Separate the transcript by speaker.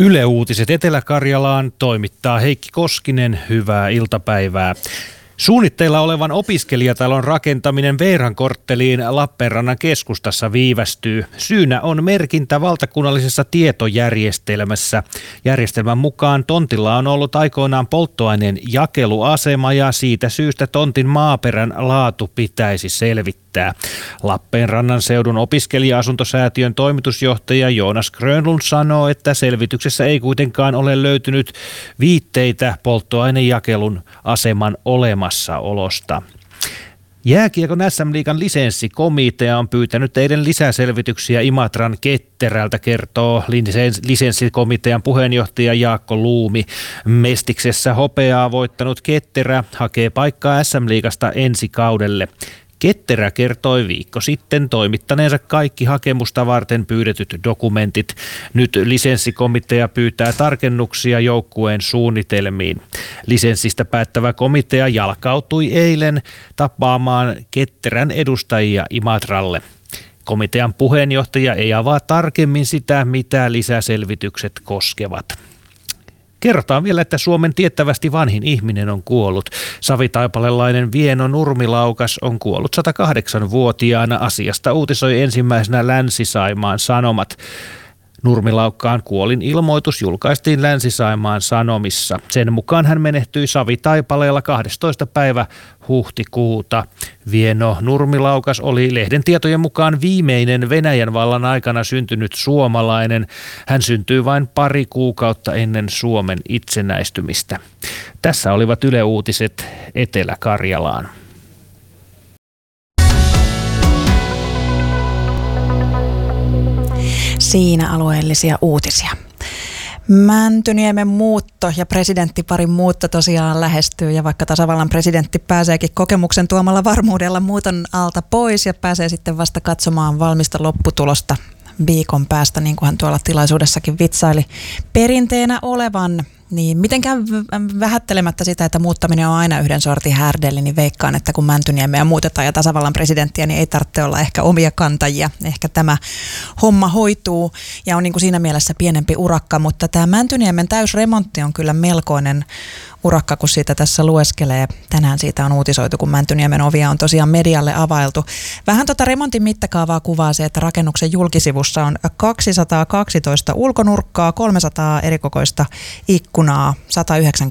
Speaker 1: Yle Uutiset Etelä-Karjalaan toimittaa Heikki Koskinen. Hyvää iltapäivää. Suunnitteilla olevan opiskelijatalon rakentaminen Veiran kortteliin Lappeenrannan keskustassa viivästyy. Syynä on merkintä valtakunnallisessa tietojärjestelmässä. Järjestelmän mukaan tontilla on ollut aikoinaan polttoaineen jakeluasema ja siitä syystä tontin maaperän laatu pitäisi selvittää. Lappeenrannan seudun opiskelija-asuntosäätiön toimitusjohtaja Joonas Grönlund sanoo, että selvityksessä ei kuitenkaan ole löytynyt viitteitä polttoainejakelun aseman olemassaolosta. Jääkiekon SM-liigan lisenssikomitea on pyytänyt eilen lisäselvityksiä Imatran Ketterältä, kertoo lisenssikomitean puheenjohtaja Jaakko Luumi. Mestiksessä hopeaa voittanut Ketterä hakee paikkaa SM-liigasta ensi kaudelle. Ketterä kertoi viikko sitten toimittaneensa kaikki hakemusta varten pyydetyt dokumentit. Nyt lisenssikomitea pyytää tarkennuksia joukkueen suunnitelmiin. Lisenssistä päättävä komitea jalkautui eilen tapaamaan Ketterän edustajia Imatralle. Komitean puheenjohtaja ei avaa tarkemmin sitä, mitä lisäselvitykset koskevat. Kerrotaan vielä, että Suomen tiettävästi vanhin ihminen on kuollut. Savitaipalelainen Vieno Nurmilaukas on kuollut 108-vuotiaana. Asiasta uutisoi ensimmäisenä Länsi-Saimaan Sanomat. Nurmilaukkaan kuolinilmoitus julkaistiin Länsi-Saimaan Sanomissa. Sen mukaan hän menehtyi Savitaipaleella 12. päivä huhtikuuta. Vieno Nurmilaukas oli lehden tietojen mukaan viimeinen Venäjän vallan aikana syntynyt suomalainen. Hän syntyi vain pari kuukautta ennen Suomen itsenäistymistä. Tässä olivat Yle Uutiset Etelä-Karjalaan.
Speaker 2: Siinä alueellisia uutisia. Mäntyniemen muutto ja presidenttiparin muutto tosiaan lähestyy, ja vaikka tasavallan presidentti pääseekin kokemuksen tuomalla varmuudella muuton alta pois ja pääsee sitten vasta katsomaan valmista lopputulosta viikon päästä, niin kuin hän tuolla tilaisuudessakin vitsaili perinteenä olevan, niin mitenkään vähättelemättä sitä, että muuttaminen on aina yhden sortin härdelli, niin veikkaan, että kun Mäntyniemeä muutetaan ja tasavallan presidenttiä, niin ei tarvitse olla ehkä omia kantajia. Ehkä tämä homma hoituu ja on niin kuin siinä mielessä pienempi urakka, mutta tämä Mäntyniemen täysremontti on kyllä melkoinen urakka, kun siitä tässä lueskelee. Tänään siitä on uutisoitu, kun Mäntyniemen ovia on tosiaan medialle availtu. Vähän remontin mittakaavaa kuvaa se, että rakennuksen julkisivussa on 212 ulkonurkkaa, 300 erikokoista ikkunaa, 190